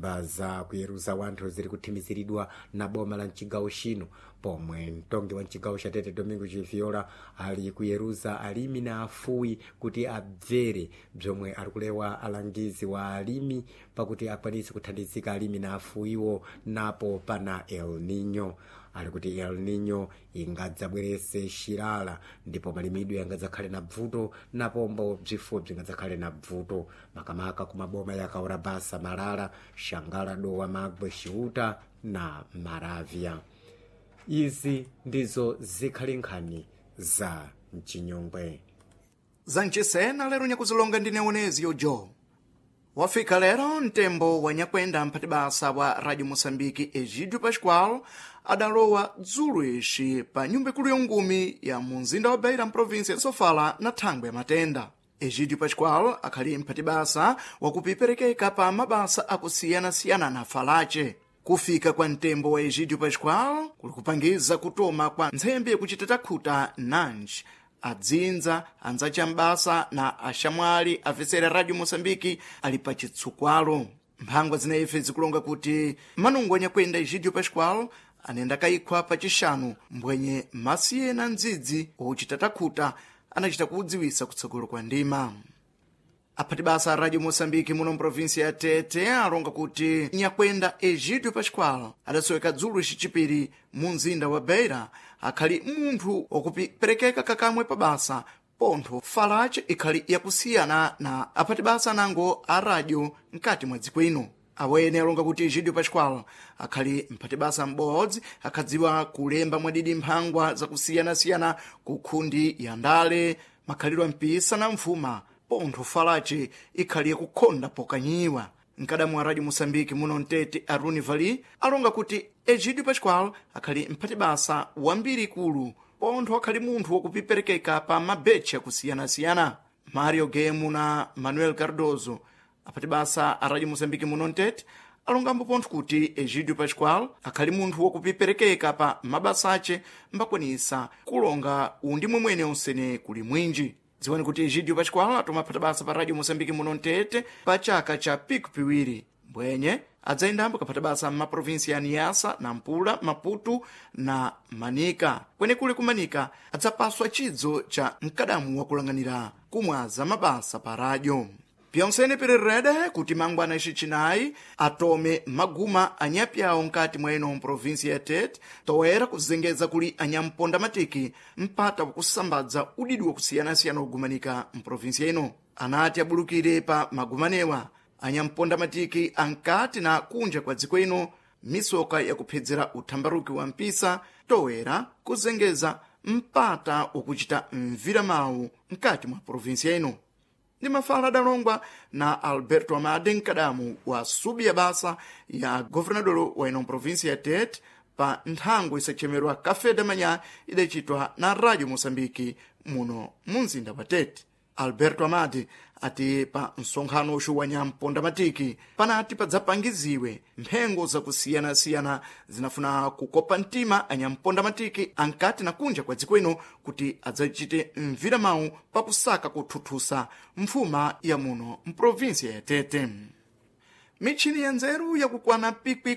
baza kuyeruza wanthu ziri kuthimiziridwa na boma la mchigawo chino, pomwe mtongi wa mchigawo cha Tete Domingo Chiviola ali kuyeruza alimi na afuwi kuti abvere bzomwe ari kulewa alangizi wa alimi pakuti akwanise kuthandizika alimi na afuwiwo napo pana El Nino. Ali kuti El Nino ingadzabwerese xirala ndipo malimidwe yangadzakhale na bvuto napombo bzifuwo bzingadzakhale na bvuto makamaka ku maboma ya Kaurabasa, Marara, Xangala, Dowa, Magwe, Xiuta na Maravya. Izi ndizo zikhali nkhani za mchinyongwe. Zanchisena lero nyakuzilonga ndineonezi yojo. Wafika lero mtembo wa nyakwenda mpati basa wa Radio Moçambique Egídio Pascoal adalowa dzulo ixi pa nyumba ikulu yongumi ya munzinda wa Beira mprovinsia ya Sofala na thangwe ya matenda. Egídio Pascoal akhali mpati basa wakupiperekeka pa mabasa akusiyana-siyana na falache. Kufika kwa mtembo wa Egídio Pascoal kuli kupangiza kutoma kwa ntsembwe yakucita takhuta nanji adzinza anzacha mbasa na axamwali afesera Radio Moçambique ali pa chitsukwalo. Mphangwa zinayife zikulonga kuti manungo anyakwenda Egídio Pascoal anenda kayikhwa pa chixanu mbwenye masiye na ndzidzi okucita takhuta anachita kuudziwisa kutsogolo kwa ndima. Aphati basa a Radio Moçambique muno mprovinsia ya Tete alonga kuti nyakwenda Egídio Pascoal adasoweka dzulo ixicipiri mu mzinda wa Beira akhali munthu wakuperekeka kakamwe pa basa pontho falache ikhali yakusiyana na aphati basa anango a radio mkati mwa dziko ino. Awene alonga kuti Egídio Pascoal akhali mphati basa m'bodzi akhadziwa kulemba mwadidi mphangwa zakusiyana-siyana ku nkhundi ya ndale, makhalidwe mpisa na mfuma pontho falache ikhali yakukhonda pokanyiwa. Mkadamu wa Radio Moçambique muno mtete Aruni Vali alonga kuti Egídio Pascoal akhali mphati basa wambiri ikulu pontho akhali munthu wakupiperekeka pa mabechi akusiyana-siyana. Mario Gemu na Manuel Cardoso aphati basa a Radio Moçambique muno mtete alongambo pontho kuti Egídio Pascoal akhali munthu wakupiperekeka pa mabasa ace mbakwanisa kulonga undi mwemwene onsene kuli mwinji. Dziwani kuti Egídio Pascoal atoma phata basa pa Radio Moçambique muno mtete pa chaka cha piku piwiri mbwenye adzayendambo kaphata basa m'maprovinsia ya Niassa, Nampula, Maputo na Manika. Kwenekule ku Manika adzapaswa chidzo cha mkadamu wakulanganira kumwaza mabasa pa radio. Pyonsene pirerede kuti mangwana ixicinayi atome maguma anyapyawo nkati mweno mprovinsia ya Tete toera kuzengeza kuli anyamponda matiki mpata wakusambadza udidi wakusiyana-siyana ogumanika mprovinsia ino. Anati abulukire pa magumanewa anyamponda matiki ankati na kunja kwa dziko ino misoka yakuphedzera uthambaruki wa mpisa toera kuzengeza mpata wakucita mvira mawu nkati mwa provinsia ino. Ni mafala adalongwa na Alberto Amade mkadamu wa subi ya basa ya governador wa ino provinsia ya Tete pa nthango isachemerwa Café da Manhã idachitwa na Radio Moçambique muno munzinda wa Tete. Alberto Amade ati pa msonkhano uxu wa nyamponda matiki panati padzapangiziwe mphengo zakusiyana-siyana zinafuna kukopa mtima anyamponda matiki ankati na kunja kwa dziko ino kuti adzachite mvira mawu pakusaka kuthuthusa mfuma ya muno mprovinsia ya Tete. Michini ya nzeru yakukwana pikwi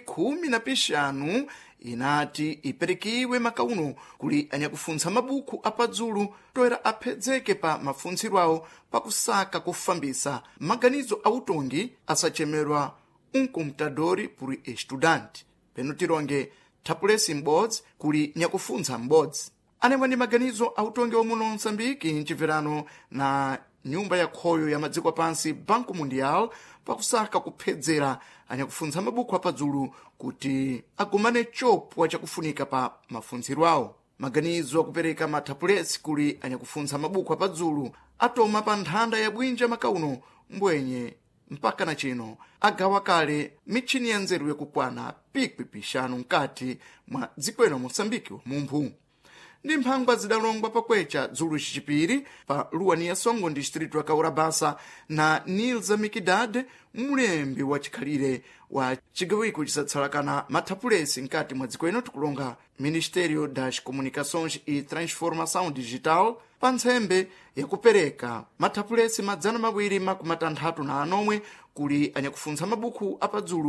15 inati iperekiwe makauno kuli anyakufuntsa mabuku apadzulu toera aphedzeke pa mafuntsiro awo pakusaka kufambisa maganizo autongi asachemerwa computador por estudante peno tironge thapulesi m'bodzi kuli nyakufuntsa m'bodzi. Anemwe ndi maganizo autongi omuno Moçambique mchibverano na nyumba ya khoyo ya madziko apansi Banco Mundial pakusaka kuphedzera anyakufuntsa mabuku apadzulu kuti agumane chopwa chakufunika pa mafuntsiro awo. Maganizo akupereka mathapulesi kuli anyakufuntsa mabuku apadzulu atoma pa nthanda ya bwinja makauno mbwenye mpaka na chino agawa kale michini ya nzeru yakukwana pikwi 5 nkati mwa dziko ino Moçambique wa mumphu. Ndi mphangwa zidalongwa pakwecha dzulo ixicipiri pa Luania Songo distrito ya Kaurabasa na Nilza Mikidade mulembi wa chikhalire wa chigawiko chisatsalakana mathapulesi nkati mwa dziko ino tikulonga Ministério das Comunicações e Transformação Digital pa ntsembe yakupereka mathapulesi 269 kuli anyakufuntsa mabuku apadzulu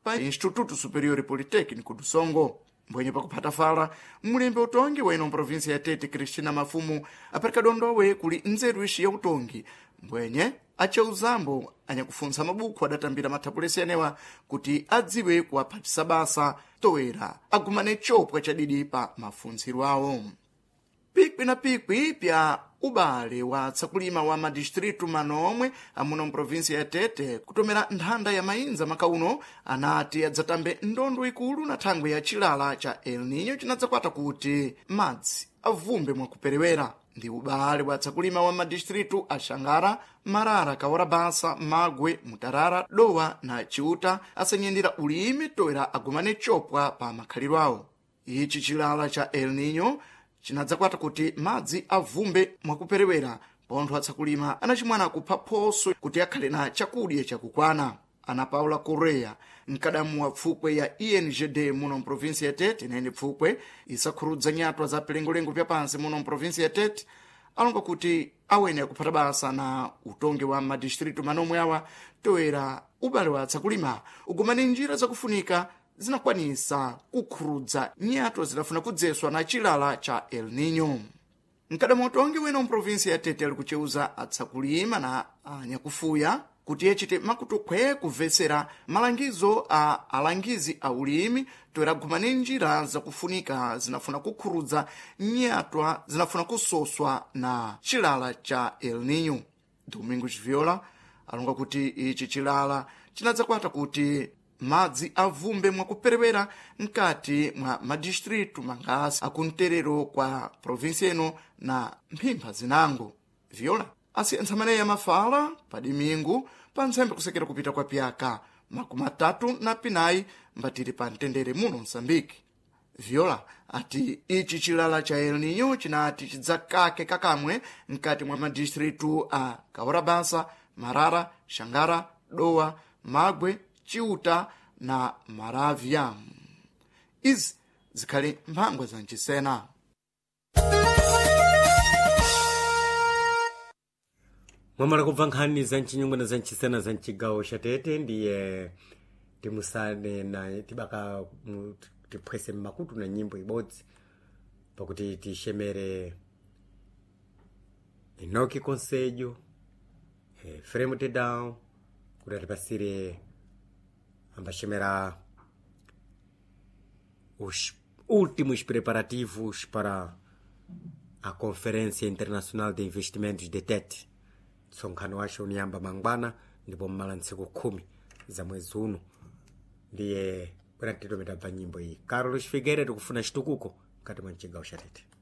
pa instituto superior polytechnico do Songo. Mbwenye pakuphata fala mlembi utongi weno mprovinsia ya Tete Cristina Mafumu apereka dondowe kuli nzeru ishi ya utongi mbwenye achauzambo anyakufunsa mabuku adatambira mathapulesi yanewa kuti adziwe kuwaphatisa basa towera agumane chopwa chadidi pa mafunziro awo. Pikwi na pikwi pya ubale wa tsakulima wa madistritu manomwe amuno mprovinsia ya Tete kutomera nthanda ya mayinza makauno anati adzatambe ndondo ikulu na thangwe ya chilala cha El Niño chinadzakwata kuti madzi avumbe mwakuperewera. Ndi ubale wa tsakulima wa madistritu a Xangara, Marara, Kawarabasa, Magwe, Mutarara, Dowa na Chiuta asanyendera ulimi toera agumane chopwa pa makhaliro awo. Ichi chilala cha El Niño chinadzakwata kuti madzi avumbe mwakuperewera pontho atsakulima anachimwana kupha phoso kuti akhale na chakudya chakukwana. Ana Paula Correa, mkadamu wa pfukwe ya INGD muno mprovinsia ya Tete nene pfukwe isakhurudza nyatwa za pilengolengo pya pansi muno mprovinsia ya Tete, alonga kuti awene akuphata basa na utongi wa madistritu manomwe awa toera ubale wa atsakulima ugumane njira zakufunika zinakwanisa kukhurudza nyatwa zidafuna kudzeswa na chilala cha El Niño. Mkadamu utongi weno mprovinsia ya Tete ali kucheuza atsakulima na anyakufuya kuti yechite makutukhwe kumvetsera malangizo a alangizi a ulimi toera gumane njira zakufunika zinafuna kukhurudza nyatwa zinafuna kusoswa na chilala cha El Niño. Domingos Viola alonga kuti ichi chilala chinadzakwata kuti madzi avumbe mwakuperewera mkati mwa madistritu mangasi akunterero kwa provinsia ino na mphimpha zinango. Viola asiyentsa maneya mafala pa dimingu pa ntsembe kusekera kupita kwa pyaka 34 mbatiri pa mtendere muno Msambiki. Viola ati ichi chilala cha El Niño chinati chidzakake kakamwe mkati mwa madistritu a Kawarabasa, Marara, Xangara, Dowa, Magwe, Chiuta na Maravya. Izi zikhali mphangwa za mchisena. mwamala kubva nkhani za mchinyungwana za mchisena za mchigawo cha Tete ndiye timusane na tibaka tiphwese mmakutu na nyimbo ibodzi pakuti tishemere Enoki Conselho Fremo Tedão kuti atipasire ambaxemera os últimos preparativos para a Conferência Internacional de Investimentos de Tete. Msonkhano wacho uniyamba mangwana ndipo mmala ntsiku 10 za mwezi uno. Ndiye bwana titometa pa nyimbo iyi. Carlos Figueiredo tikufuna chitukuko mkati mwa mchigawo cha Tete.